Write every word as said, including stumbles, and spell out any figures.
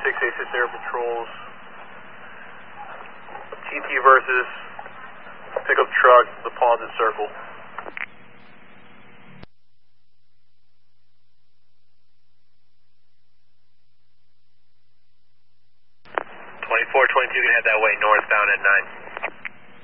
six eight six Air Patrols. T T versus pickup truck, deposit circle. twenty-four twenty-two can head that way, northbound at nine.